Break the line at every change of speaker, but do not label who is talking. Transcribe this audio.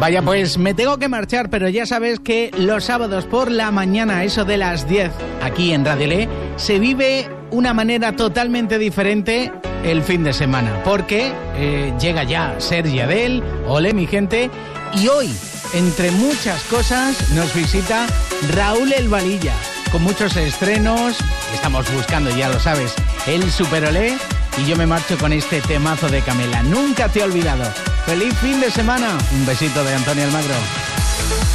Vaya, pues me tengo que marchar, pero ya sabes que los sábados por la mañana, eso de las 10, aquí en Radio Le, se vive una manera totalmente diferente el fin de semana, porque llega ya Sergi Adel, ole mi gente, y hoy, entre muchas cosas, nos visita Raúl El Valilla, con muchos estrenos. Estamos buscando, ya lo sabes, el Super Olé, y yo me marcho con este temazo de Camela, Nunca te he olvidado. ¡Feliz fin de semana! Un besito de Antonio Almagro.